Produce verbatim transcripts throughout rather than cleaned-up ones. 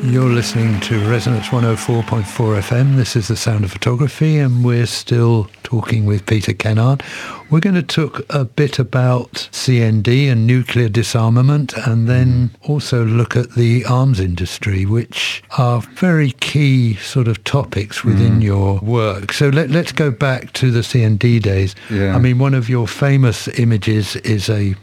You're listening to Resonance one oh four point four F M. This is The Sound of Photography, and we're still talking with Peter Kennard. We're going to talk a bit about C N D and nuclear disarmament, and then also look at the arms industry, which are very key sort of topics within mm. your work. So let, let's go back to the C N D days. Yeah. I mean, one of your famous images is a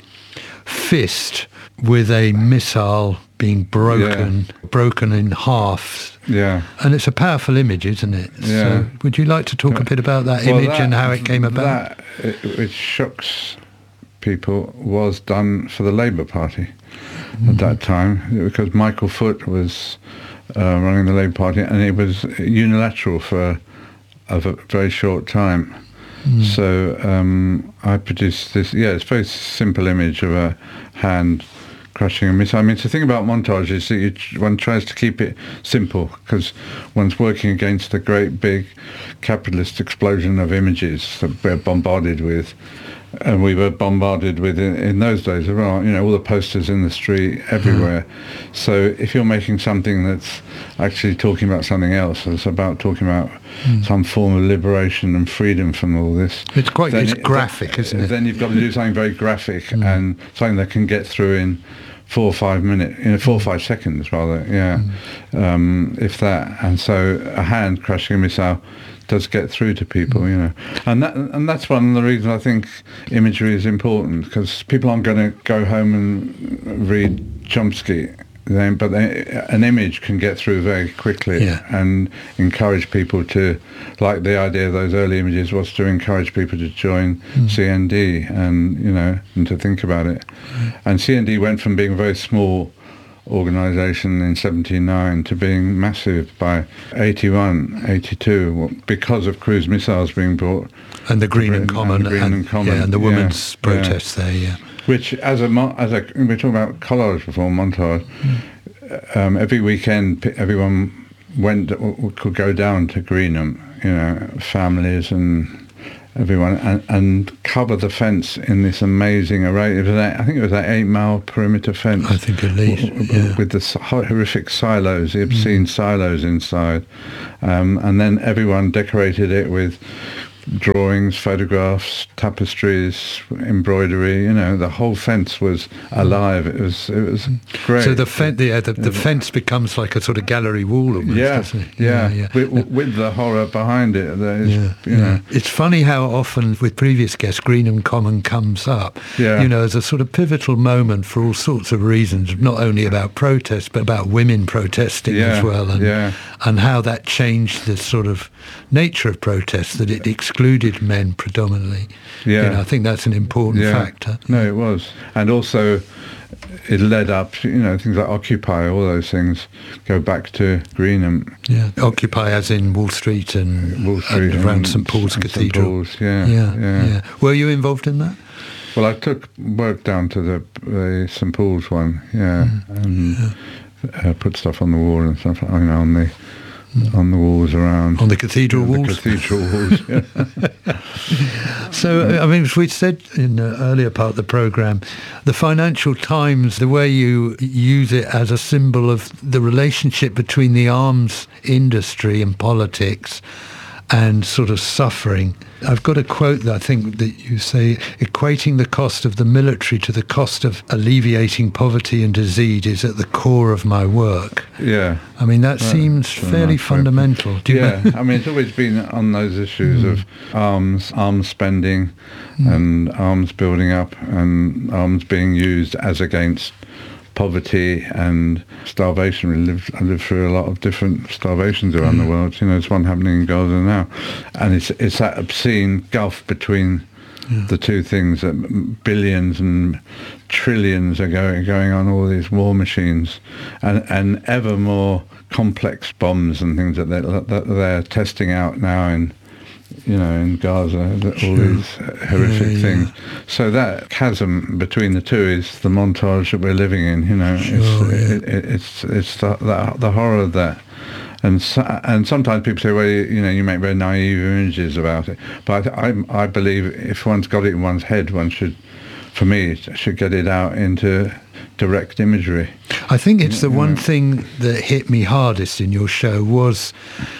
fist with a missile being broken, yeah. broken in half. Yeah. And it's a powerful image, isn't it? Yeah. So would you like to talk a bit about that well, image that, and how it came about? That, it, which shocks people, was done for the Labour Party mm-hmm. at that time, because Michael Foot was uh, running the Labour Party, and it was unilateral for a, a very short time. Mm. So um, I produced this, yeah, it's a very simple image of a hand crushing a missile. I mean, the thing about montage is that you, one tries to keep it simple, because one's working against a great big capitalist explosion of images that we're bombarded with. And we were bombarded with in, in those days as well, you know, all the posters in the street everywhere. Mm. So if you're making something that's actually talking about something else, it's about talking about mm. some form of liberation and freedom from all this. It's quite it's it, graphic, isn't it? Then you've got to do something very graphic mm. and something that can get through in four or five minutes, you know, four or five seconds rather, yeah, mm. um, if that. And so a hand crushing a missile does get through to people, you know, and that and that's one of the reasons I think imagery is important, because people aren't going to go home and read Chomsky, then, but they, an image can get through very quickly yeah. and encourage people to, like the idea of those early images was to encourage people to join mm. C N D and, you know, and to think about it. Mm. And C N D went from being a very small organisation in seventy-nine to being massive by eighty-one, eighty-two, because of cruise missiles being brought. And the Green and Common. And the Green and, and Common. Yeah, and the women's yeah, protests yeah. there, yeah. Which, as a, as a, we're talking about collage before, montage, mm. um, every weekend everyone went, could go down to Greenham, you know, families and everyone, and, and cover the fence in this amazing array. It was a, I think it was an eight-mile perimeter fence. I think at least, w- yeah. With the horrific silos, the obscene mm. silos inside. Um, and then everyone decorated it with drawings, photographs, tapestries, embroidery. You know, the whole fence was alive. It was it was great. So the fen- the, uh, the, the fence becomes like a sort of gallery wall almost, yeah, doesn't it? Yeah, yeah, yeah. With, with the horror behind it. There is, yeah, you yeah. know. It's funny how often with previous guests Green and Common comes up, yeah. you know, as a sort of pivotal moment for all sorts of reasons, not only about protest, but about women protesting yeah, as well, and, yeah. and how that changed the sort of nature of protest, that it excluded men predominantly. Yeah. You know, I think that's an important yeah. factor. No, it was. And also it led up, you know, things like Occupy, all those things go back to Greenham. Yeah, Occupy as in Wall Street and Wall Street around and St Paul's St Cathedral. Paul's, yeah, yeah, yeah, yeah. Were you involved in that? Well, I took work down to the, the St Paul's one, yeah, mm. and yeah. Uh, put stuff on the wall and stuff, you know, on the on the walls around. On the cathedral yeah, walls? The cathedral walls, yeah. So, I mean, as we said in the earlier part of the programme, the Financial Times, the way you use it as a symbol of the relationship between the arms industry and politics and sort of suffering. I've got a quote that I think that you say, equating the cost of the military to the cost of alleviating poverty and disease is at the core of my work. Yeah. I mean, that seems fairly fundamental. Do you yeah, know? I mean, it's always been on those issues mm. of arms, arms spending mm. and arms building up and arms being used as against poverty and starvation. We live, I live through a lot of different starvations around mm. the world. You know, there's one happening in Gaza now. And it's it's that obscene gulf between yeah. the two things, that billions and trillions are going going on all these war machines and, and ever more complex bombs and things that they're, that they're testing out now in you know, in Gaza, all sure. these horrific yeah, things. Yeah. So that chasm between the two is the montage that we're living in. You know, sure, it's, yeah. it, it, it's it's the, the the horror of that. And so, and sometimes people say, well, you, you know, you make very naive images about it. But I, I I believe if one's got it in one's head, one should for me, it should get it out into direct imagery. I think it's the You one know. thing that hit me hardest in your show was,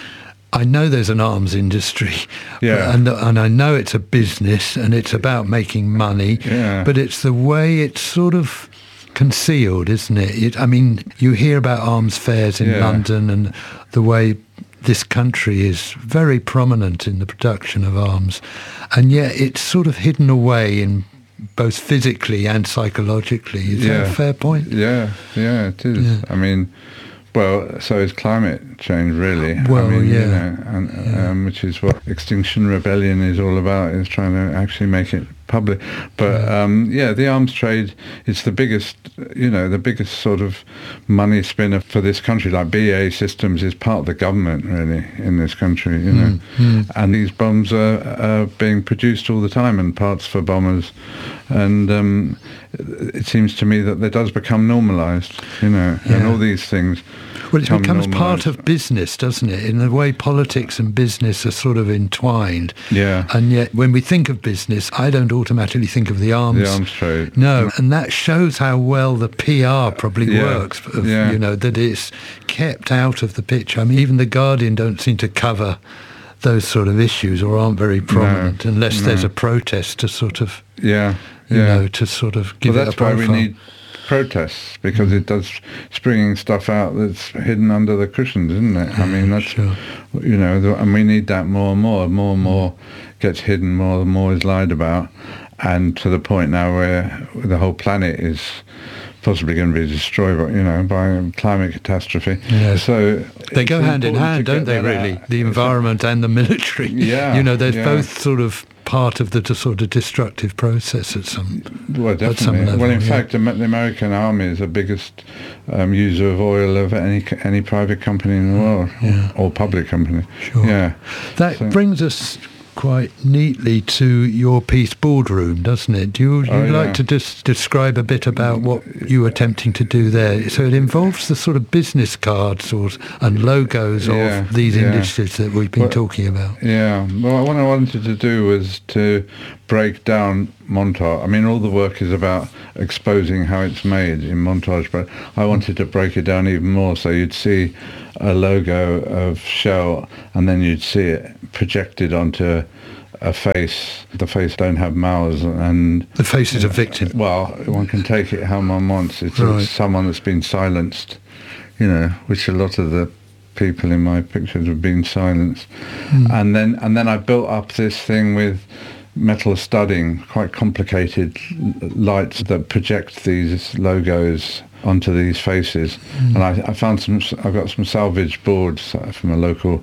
I know there's an arms industry, Yeah. and, and I know it's a business and it's about making money, Yeah. but it's the way it's sort of concealed, isn't it? it? I mean, you hear about arms fairs in Yeah. London and the way this country is very prominent in the production of arms, and yet it's sort of hidden away in both physically and psychologically. Is that Yeah. a fair point? Yeah, yeah, it is. Yeah. I mean, well, so is climate change, really. Well, I mean, yeah. you know, and, Yeah. um, which is what Extinction Rebellion is all about, is trying to actually make it public. But Yeah. um, yeah, the arms trade is the biggest, you know, the biggest sort of money spinner for this country. Like B A E Systems is part of the government, really, in this country, you know. mm. And these bombs are, are being produced all the time, and parts for bombers. And um, it seems to me that that does become normalised, you know, and Yeah. all these things. Well, it become becomes part normalised. of business, doesn't it? In the way politics and business are sort of entwined. Yeah. And yet, when we think of business, I don't automatically think of the arms. The arms trade. No, and that shows how well the P R probably Yeah. works. Of, Yeah. You know, that it's kept out of the picture. I mean, even the Guardian don't seem to cover those sort of issues, or aren't very prominent, unless no. there's a protest to sort of, Yeah, you yeah. know, to sort of give well, it that's a why profile. we need protests, because it does it's bringing stuff out that's hidden under the cushions, isn't it? I mean, that's Sure. you know, the, and we need that more and more. More and more gets hidden, more and more is lied about, and to the point now where the whole planet is possibly going to be destroyed, you know, by a climate catastrophe. Yes. So They go it's hand in important hand, to don't get they, that really? out. The environment and the military. Yeah, You know, there's yeah. both sort of part of the t- sort of destructive process at some... Well, at some definitely. level, well, in yeah. fact, the, the American Army is the biggest um, user of oil of any any private company in the world, Yeah. or, or public company. Sure. Yeah. That So- brings us quite neatly to your piece Boardroom, doesn't it? Do you would you Oh, like yeah. to just describe a bit about what you were attempting to do there? So it involves the sort of business cards or, and logos Yeah, of these yeah. industries that we've been Well, talking about. Yeah. Well, what I wanted to do was to break down montage. I mean, all the work is about exposing how it's made in montage, but I wanted to break it down even more. So you'd see a logo of Shell, and then you'd see it projected onto a face. The face don't have mouths, and The face is a victim. well, one can take it how one wants. It's Right. someone that's been silenced, you know, which a lot of the people in my pictures have been silenced. Hmm. And then and then I built up this thing with metal studding, quite complicated l- lights that project these logos onto these faces. Hmm. And I, I found some, I got some salvage boards from a local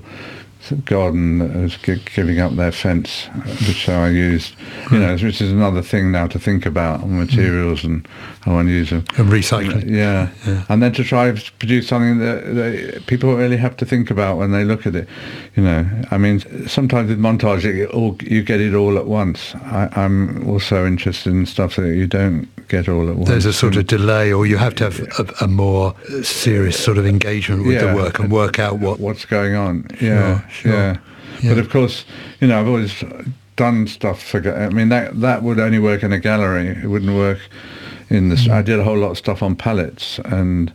garden that was gi- giving up their fence, uh, which I used, you know, which is another thing now to think about on materials and how one use them. And recycling. Yeah. Yeah. And then to try to produce something that, that people really have to think about when they look at it. You know, I mean, sometimes with montage, it all, you get it all at once. I, I'm also interested in stuff that you don't get all at once. There's a sort of delay, or you have to have a, a more serious sort of engagement with Yeah. the work and work out what... what's going on. Yeah, sure. yeah. Yeah. But of course, you know, I've always done stuff for. ga- I mean, that that would only work in a gallery. It wouldn't work in the. I did a whole lot of stuff on pallets, and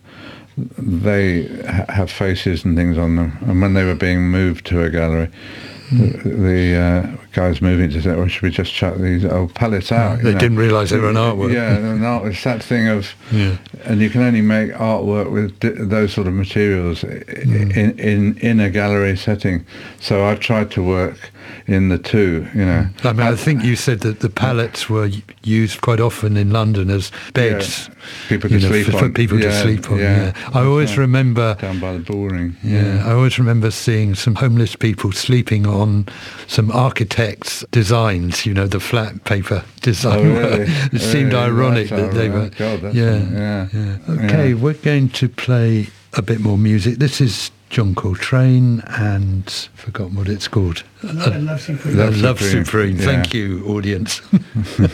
they ha- have faces and things on them. And when they were being moved to a gallery, the, the uh, guys moving to say, "Well, should we just chuck these old pallets out?" They you know? didn't realise they were an artwork. Yeah, an art. It's that thing of, Yeah. and you can only make artwork with di- those sort of materials i Mm. in, in in a gallery setting. So I've tried to work in the two. You know, I mean, I think you said that the pallets were used quite often in London as beds, Yeah. People you to know, sleep for, on. for people to Yeah, sleep on. yeah. Yeah, I always Yeah. remember. down by the bullring. Yeah, I always remember seeing some homeless people sleeping on some architects' designs. You know, the flat paper design. Oh, really? It seemed Really? ironic That's that they all were. right. God, that's yeah, all- yeah. yeah. Okay, Yeah. we're going to play a bit more music. This is John Coltrane, and forgotten what it's called. Love Supreme. Love, Love Supreme. Supreme, Thank yeah. you, audience.